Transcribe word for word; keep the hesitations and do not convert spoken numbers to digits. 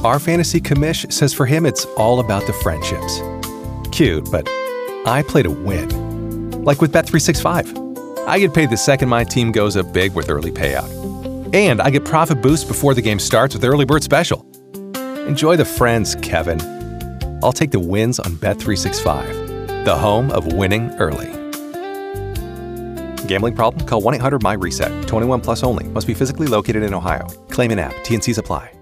Our fantasy commish says for him it's all about the friendships. Cute, but I play to win. Like with Bet three sixty-five. I get paid the second my team goes up big with early payout. And I get profit boost before the game starts with Early Bird Special. Enjoy the friends, Kevin. I'll take the wins on Bet three sixty-five, the home of winning early. Gambling problem? Call one eight hundred M Y RESET. twenty-one plus only. Must be physically located in Ohio. Claim in app. T N Cs apply.